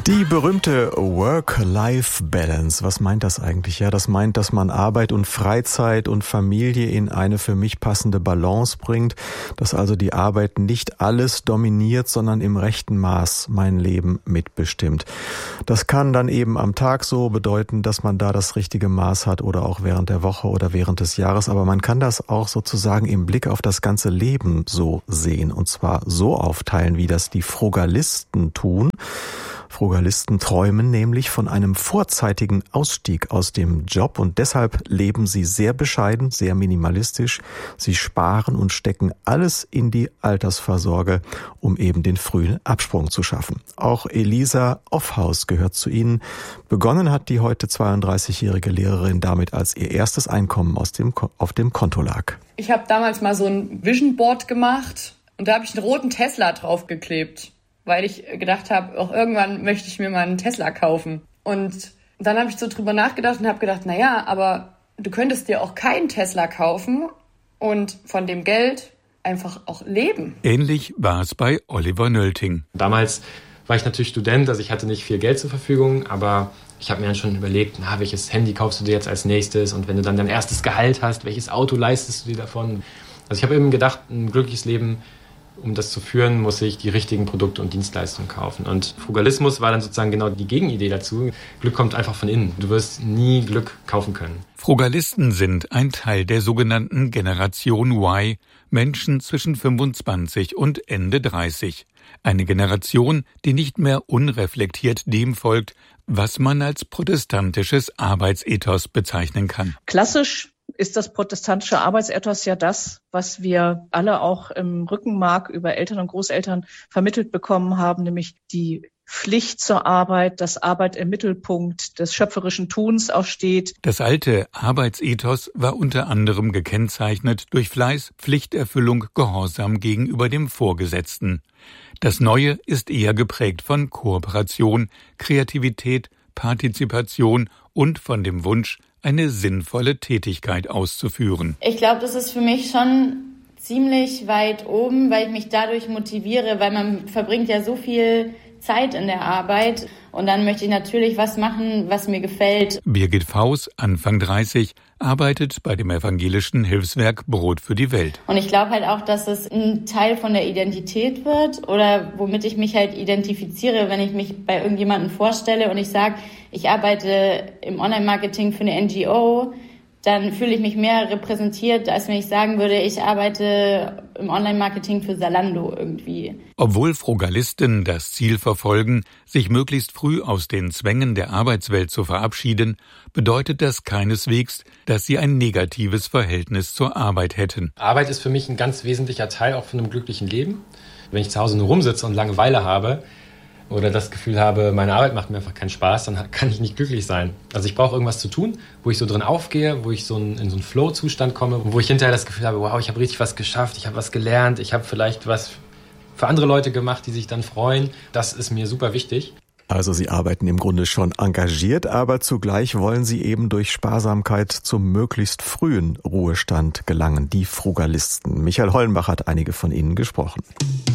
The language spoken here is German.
Die berühmte Work-Life-Balance, was meint das eigentlich? Ja, das meint, dass man Arbeit und Freizeit und Familie in eine für mich passende Balance bringt, dass also die Arbeit nicht alles dominiert, sondern im rechten Maß mein Leben mitbestimmt. Das kann dann eben am Tag so bedeuten, dass man da das richtige Maß hat oder auch während der Woche oder während des Jahres, aber man kann das auch sozusagen im Blick auf das ganze Leben so sehen und zwar so aufteilen, wie das die Frugalisten tun. Frugalisten träumen nämlich von einem vorzeitigen Ausstieg aus dem Job und deshalb leben sie sehr bescheiden, sehr minimalistisch. Sie sparen und stecken alles in die Altersvorsorge, um eben den frühen Absprung zu schaffen. Auch Elisa Offhaus gehört zu ihnen. Begonnen hat die heute 32-jährige Lehrerin damit, als ihr erstes Einkommen auf dem Konto lag. Ich habe damals mal so ein Vision Board gemacht und da habe ich einen roten Tesla draufgeklebt, weil ich gedacht habe, auch irgendwann möchte ich mir mal einen Tesla kaufen. Und dann habe ich so drüber nachgedacht und habe gedacht, naja, aber du könntest dir auch keinen Tesla kaufen und von dem Geld einfach auch leben. Ähnlich war es bei Oliver Nölting. Damals war ich natürlich Student, also ich hatte nicht viel Geld zur Verfügung, aber ich habe mir dann schon überlegt, welches Handy kaufst du dir jetzt als nächstes? Und wenn du dann dein erstes Gehalt hast, welches Auto leistest du dir davon? Also ich habe eben gedacht, ein glückliches Leben, um das zu führen, muss ich die richtigen Produkte und Dienstleistungen kaufen. Und Frugalismus war dann sozusagen genau die Gegenidee dazu. Glück kommt einfach von innen. Du wirst nie Glück kaufen können. Frugalisten sind ein Teil der sogenannten Generation Y, Menschen zwischen 25 und Ende 30. Eine Generation, die nicht mehr unreflektiert dem folgt, was man als protestantisches Arbeitsethos bezeichnen kann. Klassisch ist das protestantische Arbeitsethos ja das, was wir alle auch im Rückenmark über Eltern und Großeltern vermittelt bekommen haben, nämlich die Pflicht zur Arbeit, dass Arbeit im Mittelpunkt des schöpferischen Tuns auch steht. Das alte Arbeitsethos war unter anderem gekennzeichnet durch Fleiß, Pflichterfüllung, Gehorsam gegenüber dem Vorgesetzten. Das Neue ist eher geprägt von Kooperation, Kreativität, Partizipation und von dem Wunsch, eine sinnvolle Tätigkeit auszuführen. Ich glaube, das ist für mich schon ziemlich weit oben, weil ich mich dadurch motiviere, weil man verbringt ja so viel Zeit in der Arbeit und dann möchte ich natürlich was machen, was mir gefällt. Birgit Faus, Anfang 30, arbeitet bei dem evangelischen Hilfswerk Brot für die Welt. Und ich glaube halt auch, dass es ein Teil von der Identität wird oder womit ich mich halt identifiziere, wenn ich mich bei irgendjemandem vorstelle und ich sage, ich arbeite im Online-Marketing für eine NGO, dann fühle ich mich mehr repräsentiert, als wenn ich sagen würde, ich arbeite im Online-Marketing für Zalando irgendwie. Obwohl Frugalisten das Ziel verfolgen, sich möglichst früh aus den Zwängen der Arbeitswelt zu verabschieden, bedeutet das keineswegs, dass sie ein negatives Verhältnis zur Arbeit hätten. Arbeit ist für mich ein ganz wesentlicher Teil auch von einem glücklichen Leben. Wenn ich zu Hause nur rumsitze und Langeweile habe, oder das Gefühl habe, meine Arbeit macht mir einfach keinen Spaß, dann kann ich nicht glücklich sein. Also ich brauche irgendwas zu tun, wo ich so drin aufgehe, wo ich in so einen Flow-Zustand komme, wo ich hinterher das Gefühl habe, wow, ich habe richtig was geschafft, ich habe was gelernt, ich habe vielleicht was für andere Leute gemacht, die sich dann freuen. Das ist mir super wichtig. Also Sie arbeiten im Grunde schon engagiert, aber zugleich wollen Sie eben durch Sparsamkeit zum möglichst frühen Ruhestand gelangen, die Frugalisten. Michael Hollenbach hat einige von Ihnen gesprochen.